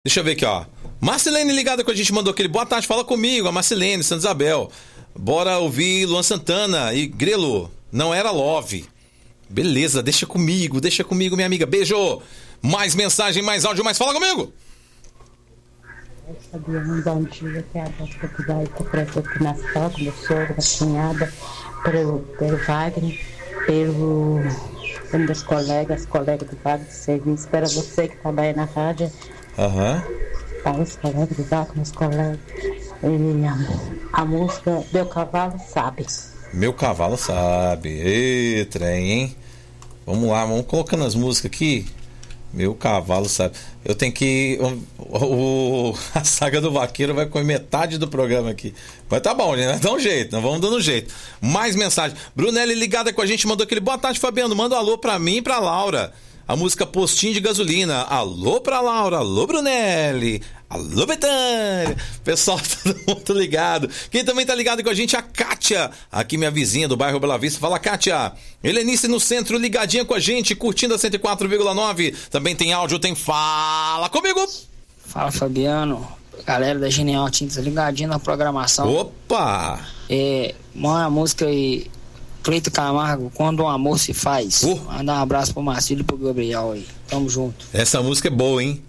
Deixa eu ver aqui, ó. Marcilene ligada com a gente, mandou aquele boa tarde, fala comigo, a Marcilene, Santa Isabel. Bora ouvir Luan Santana e Grelo, não era Love. Beleza, deixa comigo, minha amiga. Beijo. Mais mensagem, mais áudio, mais fala comigo. Eu sabia um bom dia que a Bosca de Daí está presente aqui na cidade, meu sogro, a cunhada, pelo Wagner, pelos meus colegas do Wagner de serviço, para você que trabalha na rádio. Para os colegas do Wagner, meus colegas. E a música Meu Cavalo Sabe. Meu Cavalo Sabe. Ê, trem, hein? Vamos lá, vamos colocando as músicas aqui. Meu Cavalo Sabe. Eu tenho que... a saga do vaqueiro vai comer metade do programa aqui. Mas tá bom, né? Dá um jeito, nós vamos dando um jeito. Mais mensagem. Brunelli ligada com a gente, mandou aquele boa tarde, Fabiano. Manda um alô pra mim e pra Laura. A música Postinho de Gasolina. Alô pra Laura, alô Brunelli, alô Betânia. Pessoal, todo mundo ligado. Quem também tá ligado com a gente é a Kátia, aqui minha vizinha do bairro Bela Vista. Fala, Kátia. Helenice no centro, ligadinha com a gente, curtindo a 104,9. Também tem áudio, tem Fala Comigo. Fala, Fabiano. Galera da Genial Tintas, ligadinha na programação. Opa! Manda a música aí, Cleito Camargo, Quando o Amor Se Faz. Manda um abraço pro Marcílio e pro Gabriel aí. Tamo junto. Essa música é boa, hein?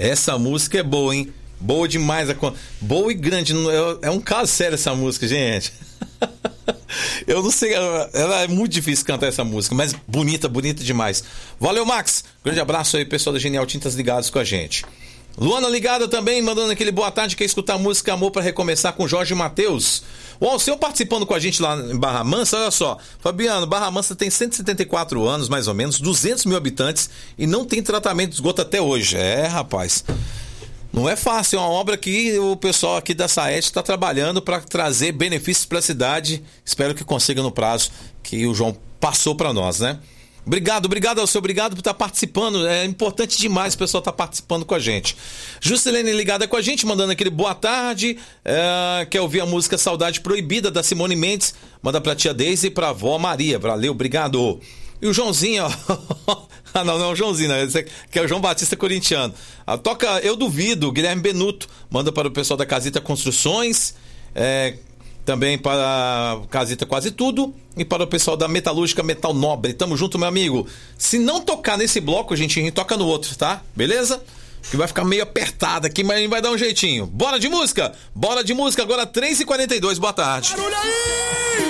Boa demais. Boa e grande. É um caso sério essa música, gente. Eu não sei, ela é muito difícil cantar essa música, mas bonita demais. Valeu, Max. Grande abraço aí, pessoal da Genial Tintas ligados com a gente. Luana ligada também, mandando aquele boa tarde, quer escutar a música Amor para Recomeçar com Jorge Mateus. O Alceu participando com a gente lá em Barra Mansa, olha só. Fabiano, Barra Mansa tem 174 anos, mais ou menos, 200 mil habitantes e não tem tratamento de esgoto até hoje. Rapaz, não é fácil, é uma obra que o pessoal aqui da Saete está trabalhando para trazer benefícios para a cidade. Espero que consiga no prazo que o João passou para nós, né? Obrigado, Alceu, obrigado por estar participando. É importante demais o pessoal estar participando com a gente. Juscelene ligada com a gente, mandando aquele boa tarde. Quer ouvir a música Saudade Proibida da Simone Mendes? Manda pra tia Deise e pra avó Maria. Valeu, obrigado. E o Joãozinho, ó. Não é o Joãozinho, não. Esse que é o João Batista corintiano. Toca Eu Duvido, Guilherme Benuto. Manda para o pessoal da Casita Construções. Também para a Casita Quase Tudo e para o pessoal da Metalúrgica Metal Nobre. Tamo junto, meu amigo. Se não tocar nesse bloco, gente, a gente toca no outro, tá? Beleza? Que vai ficar meio apertado aqui, mas a gente vai dar um jeitinho. Bora de música? Bora de música, agora 3h42, boa tarde. Barulho aí!